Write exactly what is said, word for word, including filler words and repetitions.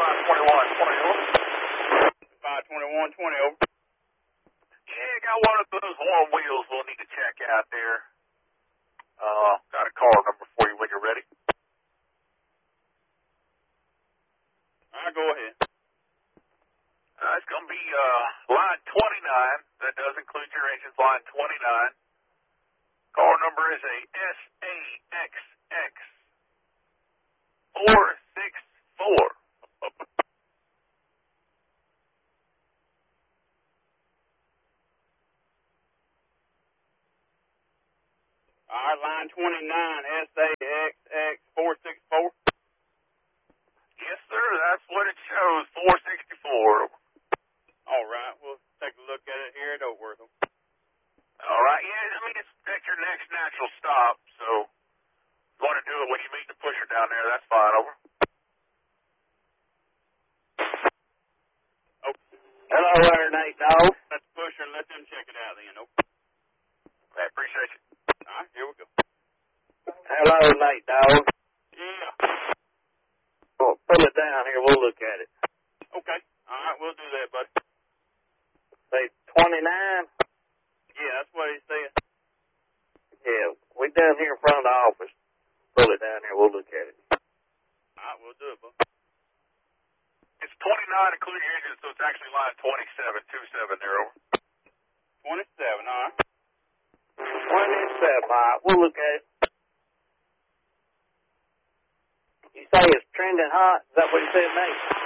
five twenty-one twenty over. five twenty-one twenty over. Yeah, got one of those warm wheels we'll need to check out there. Uh, got a car number for you when you're ready. All right, go ahead. Uh, it's going to be uh, line twenty-nine. That does include your engines, line twenty-nine. Car number is a S A X X four six four. All right, line twenty-nine, S A X X four six four. Yes, sir. That's what it shows, four sixty-four. All right, we'll take a look at it here at Oakworth. All right. Yeah, I mean, it's at your next natural stop, so if you want to do it when you meet the pusher down there, that's fine. Over. Oh. Hello there, Nate Dog. Let's push her and let them check it out then. Oh. I appreciate you. All right, here we go. Hello, Nate Dog. Yeah. Well, pull it down here. We'll look at it. Okay. All right, we'll do that, buddy. Say twenty-nine. Yeah, that's what he said. Yeah, we down here in front of the office. Pull it down here. We'll look at it. All right, we'll do it, bud. It's twenty-nine, including your engine, so it's actually line twenty-seven twenty-seven there. Over. twenty-seven, all right. twenty-seven. All right, we'll look at it. You say it's trending hot? Is that what you said, Nate?